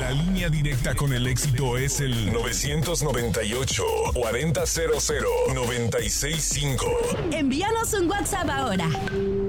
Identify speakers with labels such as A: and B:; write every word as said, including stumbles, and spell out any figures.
A: La línea directa con el éxito es el nueve noventa y ocho, cuarenta cero cero, noventa y seis cinco.
B: Envíanos un WhatsApp ahora.